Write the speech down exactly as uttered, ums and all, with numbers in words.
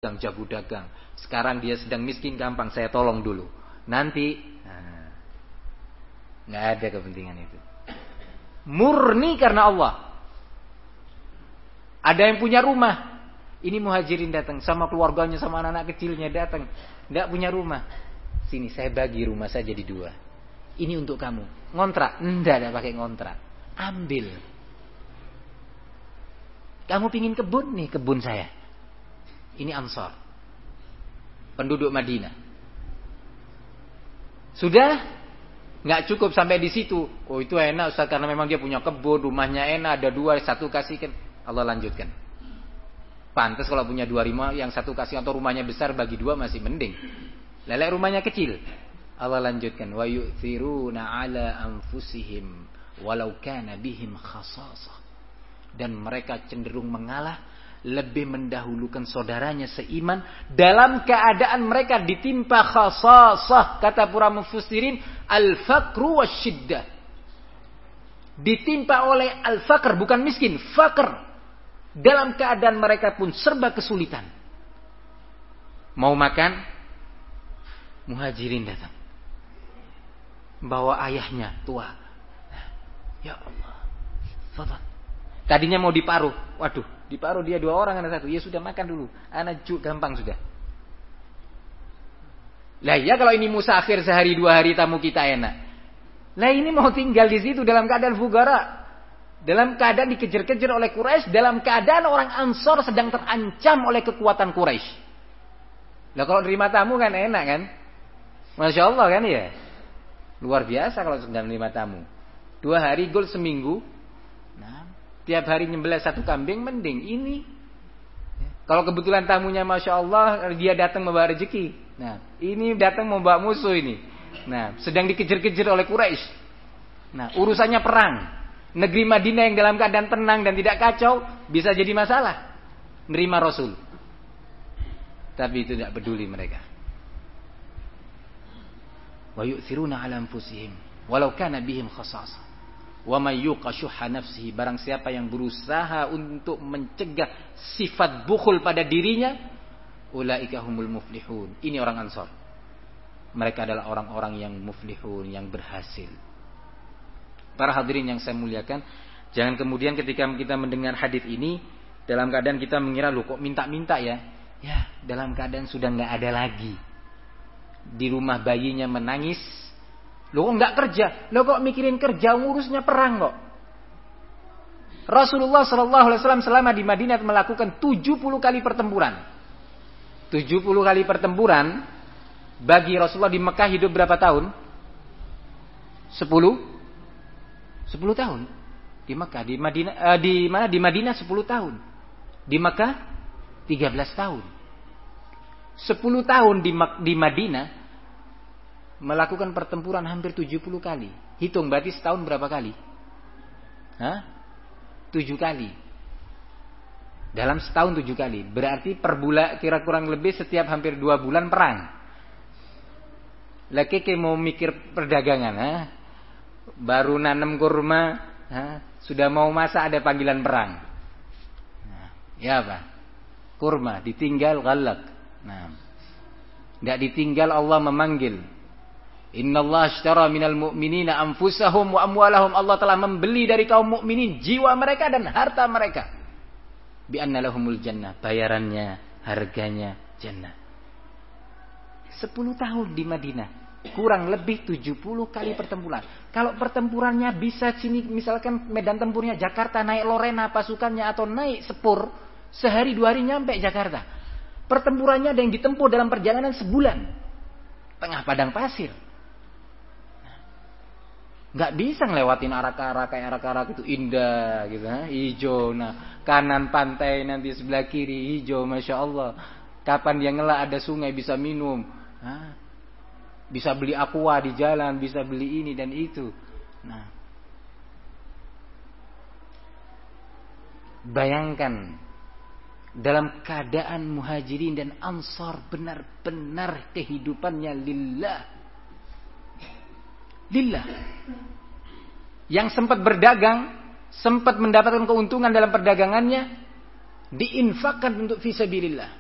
sedang jago dagang. Sekarang dia sedang miskin, gampang saya tolong dulu. Nanti nah, nggak ada kepentingan itu. Murni karena Allah. Ada yang punya rumah. Ini muhajirin datang sama keluarganya, sama anak-anak kecilnya datang. Nggak punya rumah. Sini saya bagi rumah saya jadi dua. Ini untuk kamu. Ngontrak? Nggak ada pakai ngontrak. Ambil. Kamu pingin kebun? Nih kebun saya. Ini Ansar. Penduduk Madinah. Sudah? Nggak cukup sampai di situ. Oh itu enak Ustaz karena memang dia punya kebun, rumahnya enak, ada dua, satu kasihkan. Allah lanjutkan. Pantas kalau punya dua rumah, yang satu kasih atau rumahnya besar bagi dua masih mending. Lelek rumahnya kecil. Allah lanjutkan. Wa yu'thiruna ala anfusihim walau kana bihim khasasah. Dan mereka cenderung mengalah, lebih mendahulukan saudaranya seiman dalam keadaan mereka ditimpa khasasah. Kata para mufassirin, al-faqru wasyiddah. Ditimpa oleh al-faqr, bukan miskin, faqr. Dalam keadaan mereka pun serba kesulitan. Mau makan, muhajirin datang. Bawa ayahnya tua. Ya Allah. Fadhal. Tadinya mau diparuh. Waduh, diparuh dia dua orang anak satu. Ya sudah makan dulu. Anak juk gampang sudah. Lah ya kalau ini musafir sehari dua hari tamu kita enak. Lah ini mau tinggal di situ dalam keadaan fugara. Dalam keadaan dikejar-kejar oleh Quraisy, dalam keadaan orang Ansor sedang terancam oleh kekuatan Quraisy. Lah kalau nerima tamu kan enak kan? Masya Allah kan ya? Luar biasa kalau sedang nerima tamu. Dua hari gol seminggu. Nah, tiap hari nyembelih satu kambing mending ini. Kalau kebetulan tamunya Masya Allah dia datang membawa rezeki. Nah, ini datang membawa musuh ini. Nah, sedang dikejar-kejar oleh Quraisy. Nah, urusannya perang. Negeri Madinah yang dalam keadaan tenang dan tidak kacau bisa jadi masalah. Nerima Rasul. Tapi itu tidak peduli mereka. Wa yu'thiruna 'ala anfusihim walau kana bihim khasasah. Wa may yuqa syuhha nafsihi, barang siapa yang berusaha untuk mencegah sifat bukhul pada dirinya, ulaika humul muflihun. Ini orang Ansar. Mereka adalah orang-orang yang muflihun, yang berhasil. Para hadirin yang saya muliakan, jangan kemudian ketika kita mendengar hadis ini dalam keadaan kita mengira, loh kok minta-minta ya? Ya, dalam keadaan sudah nggak ada lagi. Di rumah bayinya menangis. Loh kok nggak kerja? Loh kok mikirin kerja, ngurusnya perang kok. Rasulullah shallallahu alaihi wasallam selama di Madinah melakukan tujuh puluh kali pertempuran. tujuh puluh kali pertempuran bagi Rasulullah. Di Mekah hidup berapa tahun? sepuluh sepuluh tahun di Mekah. Di Madinah eh, di mana? Di Madinah sepuluh tahun. Di Mekah tiga belas tahun. sepuluh tahun di di Madinah melakukan pertempuran hampir tujuh puluh kali. Hitung berarti setahun berapa kali? Hah? tujuh kali. Dalam setahun tujuh kali. Berarti per bulan kira kurang lebih setiap hampir dua bulan perang. Lagi mau mikir perdagangan, ha? Baru nanam kurma, ha? Sudah mau masak ada panggilan perang. Nah, ya apa? Kurma ditinggal galak. Nah, tidak ditinggal Allah memanggil. Innallaha ashtara minal mu'minina anfusahum wa amwalahum. Allah telah membeli dari kaum mukminin jiwa mereka dan harta mereka. Bi anna lahumul jannah. Bayarannya, harganya jannah. sepuluh tahun di Madinah. Kurang lebih tujuh puluh kali pertempuran. Kalau pertempurannya bisa sini, misalkan medan tempurnya Jakarta, naik Lorena pasukannya atau naik Sepur, sehari dua hari nyampe Jakarta. Pertempurannya ada yang ditempuh dalam perjalanan sebulan. Tengah padang pasir. Nggak bisa ngelewatin arak-arak, kayak arak-arak itu indah gitu, ha? Hijau. Nah, kanan pantai nanti sebelah kiri hijau, Masya Allah. Kapan dia ngelak ada sungai bisa minum. Hah? Bisa beli aqua di jalan, bisa beli ini dan itu. Nah, bayangkan dalam keadaan muhajirin dan ansar benar-benar kehidupannya lillah. Lillah. Yang sempat berdagang, sempat mendapatkan keuntungan dalam perdagangannya, diinfakkan untuk fisabilillah.